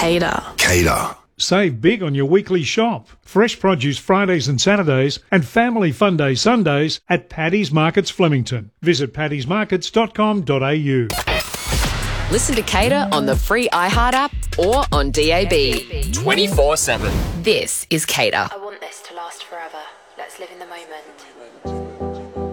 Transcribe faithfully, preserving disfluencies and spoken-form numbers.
Cater. Cater. Save big on your weekly shop. Fresh produce Fridays and Saturdays and Family Fun Day Sundays at Paddy's Markets Flemington. Visit paddys markets dot com dot a u. Listen to Cater on the free iHeart app or on D A B. twenty-four seven. This is Cater. I want this to last forever. Let's live in the moment.